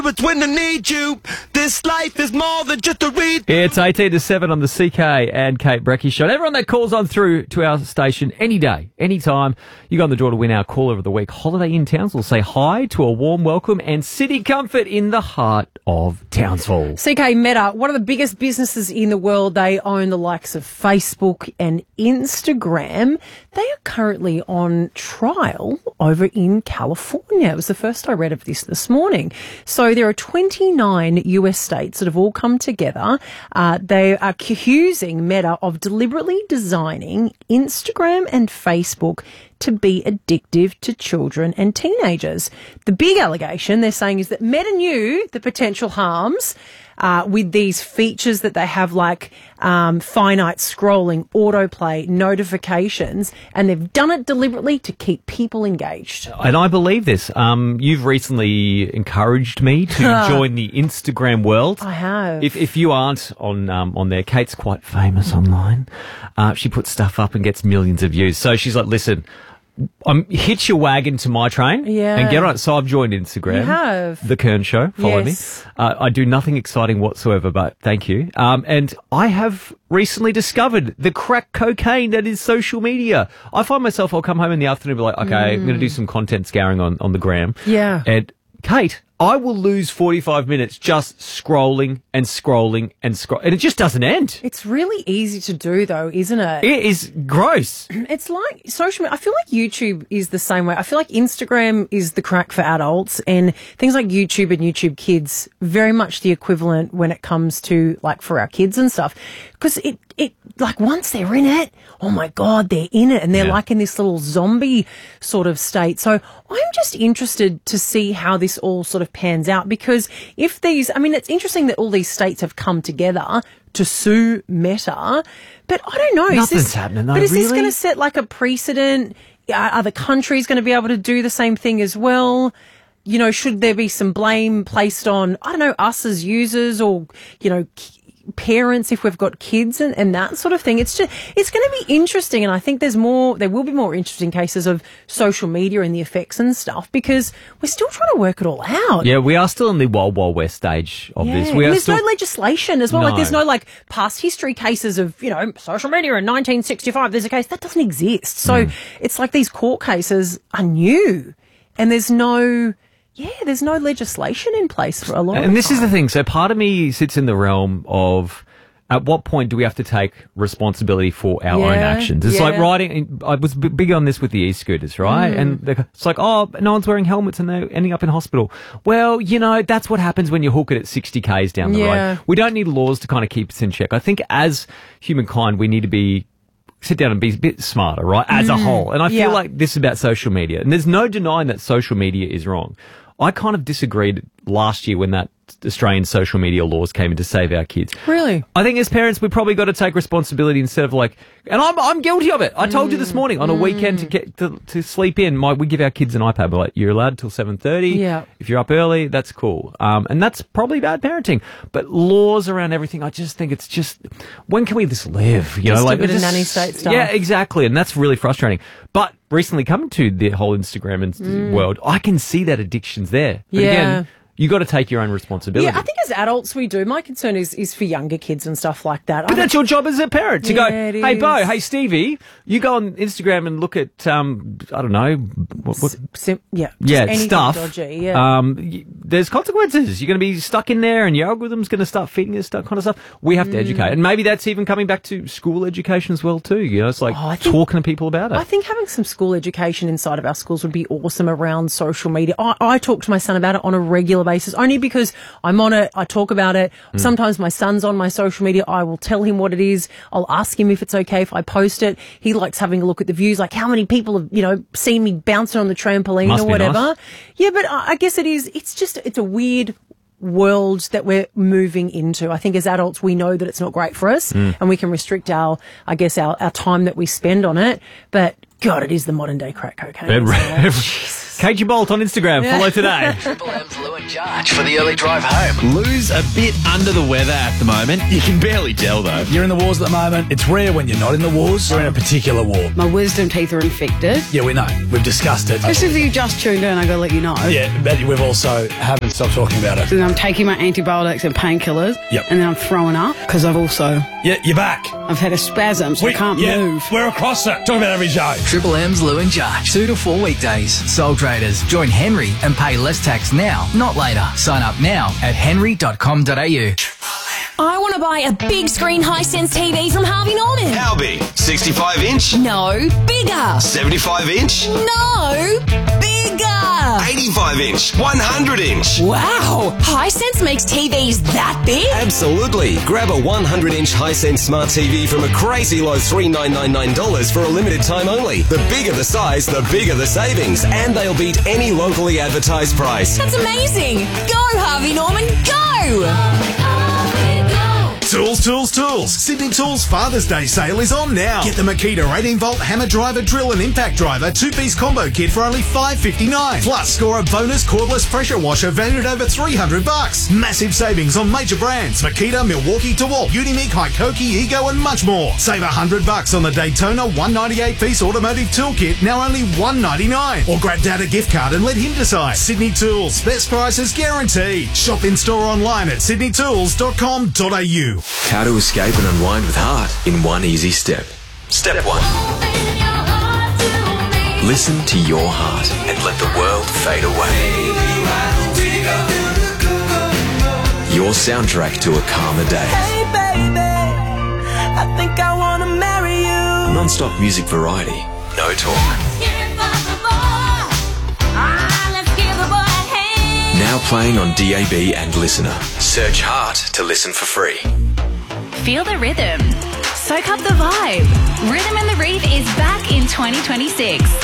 It's when I need you. This life is more than just a read. It's 18 to 7 on the CK and Kate Brecky show. And everyone that calls on through to our station any day, any time, you go on the draw to win our Caller of the Week. Holiday Inn Townsville. Say hi to a warm welcome and city comfort in the heart of Townsville. CK Meta, one of the biggest businesses in the world. They own the likes of Facebook and Instagram. They are currently on trial over in California. It was the first I read of this morning. So there are 29 US states that have all come together. They are accusing Meta of deliberately designing Instagram and Facebook to be addictive to children and teenagers. The big allegation they're saying is that Meta knew the potential harms with these features that they have, like finite scrolling, autoplay, notifications, and they've done it deliberately to keep people engaged. And I believe this. You've recently encouraged me to join the Instagram world. I have. If you aren't on there, Kate's quite famous online. She puts stuff up and gets millions of views. So she's like, listen, hitch your wagon to my train and get on it. So I've joined Instagram. You have. The Kern Show. Follow me. Yes. I do nothing exciting whatsoever, but thank you. And I have recently discovered the crack cocaine that is social media. I find myself, I'll come home in the afternoon and be like, okay, I'm going to do some content scouring on the gram. Yeah. And Kate, I will lose 45 minutes just scrolling and scrolling and scrolling. And it just doesn't end. It's really easy to do, though, isn't it? It is gross. It's like social media. I feel like YouTube is the same way. I feel like Instagram is the crack for adults, and things like YouTube and YouTube Kids, very much the equivalent when it comes to, like, for our kids and stuff. Because it like, once they're in it, oh my God, they're in it, and they're like in this little zombie sort of state. So I'm just interested to see how this all sort of pans out, because if these, I mean, it's interesting that all these states have come together to sue Meta, but I don't know. Nothing's happening though, But is this really? going to set like a precedent? Are other countries going to be able to do the same thing as well? You know, should there be some blame placed on, I don't know, us as users, or, you know, parents if we've got kids and that sort of thing? It's going to be interesting, and I think there will be more interesting cases of social media and the effects and stuff, because we're still trying to work it all out. Yeah, we are still in the Wild Wild West stage of this. There's no legislation as well. No. Like, there's no like past history cases of, you know, social media in 1965. There's a case that doesn't exist. So it's like these court cases are new, and there's no legislation in place for a long time. And this is the thing. So part of me sits in the realm of, at what point do we have to take responsibility for our own actions? It's like riding. I was big on this with the e-scooters, right? And it's like, oh, no one's wearing helmets and they're ending up in hospital. Well, you know, that's what happens when you hook it at 60 Ks down the road. We don't need laws to kind of keep us in check. I think as humankind, we need to sit down and be a bit smarter, right? As a whole. And I feel like this is about social media. And there's no denying that social media is wrong. I kind of disagreed last year when that Australian social media laws came in to save our kids. Really? I think as parents, we probably got to take responsibility instead of like, and I'm guilty of it. I told you this morning on a weekend to get to sleep in. We give our kids an iPad. We're like, you're allowed till 7:30. Yeah. If If you're up early, that's cool. And that's probably bad parenting. But laws around everything, I just think it's just, when can we just live? You know, like a bit of nanny state stuff. Yeah, exactly. And that's really frustrating. But recently coming to the whole Instagram and world, I can see that addiction's there. But again, you got to take your own responsibility. Yeah, I think as adults we do. My concern is for younger kids and stuff like that. But that's your job as a parent to go, it hey, is. Bo, hey, Stevie, you go on Instagram and look at, I don't know, what anything stuff. dodgy, there's consequences. You're going to be stuck in there and your algorithm's going to start feeding us that kind of stuff. We have to educate. And maybe that's even coming back to school education as well, too. You know, it's like talking to people about it. I think having some school education inside of our schools would be awesome around social media. I talk to my son about it on a regular basis, only because I'm on it, I talk about it. Sometimes my son's on my social media, I will tell him what it is, I'll ask him if it's okay if I post it. He likes having a look at the views, like how many people have, you know, seen me bouncing on the trampoline Must or be whatever. nice. Yeah, but I guess it's a weird world that we're moving into. I think as adults we know that it's not great for us, and we can restrict our time that we spend on it, but God, it is the modern day crack cocaine. It KG Bolt on Instagram. Follow today. Triple M's Lou and Judge for the early drive home. Lou's a bit under the weather at the moment. You can barely tell, though. You're in the wars at the moment. It's rare when you're not in the wars. You're in a particular war. My wisdom teeth are infected. Yeah, we know. We've discussed it. Just if you just tuned in, I gotta let you know. Yeah, but we've also haven't stopped talking about it. And I'm taking my antibiotics and painkillers. Yep. And then I'm throwing up because Yeah, you're back. I've had a spasm, so I can't move. We're across it. Talking about every show. Triple M's Lou and Judge. 2 to 4 weekdays. Sole traders. Join Henry and pay less tax now, not later. Sign up now at henry.com.au. I want to buy a big screen Hisense TV from Harvey Norman. How big? 65 inch? No, bigger. 75 inch? No, bigger. 85 inch? 100 inch? Wow, Hisense makes TVs that big? Absolutely. Grab a 100-inch Hisense smart TV from a crazy low $3,999 for a limited time only. The bigger the size, the bigger the savings, and they'll beat any locally advertised price. That's amazing. Go, Harvey Norman, go. Tools, tools, tools. Sydney Tools Father's Day sale is on now. Get the Makita 18-volt hammer driver, drill and impact driver 2-piece combo kit for only $5.59. Plus, score a bonus cordless pressure washer valued at over $300. Massive savings on major brands. Makita, Milwaukee, DeWalt, Unimig, Hikoki, Ego and much more. Save $100 on the Daytona 198-piece automotive tool kit, now only $199. Or grab Dad a gift card and let him decide. Sydney Tools. Best prices guaranteed. Shop in store online at sydneytools.com.au. How to escape and unwind with heart in one easy step. Step 1. Listen to your heart and let the world fade away. Your soundtrack to a calmer day. Hey baby, I think I wanna marry you. Non-stop music variety, no talk. Now playing on DAB and Listener. Search Heart to listen for free. Feel the rhythm. Soak up the vibe. Rhythm and the Reef is back in 2026.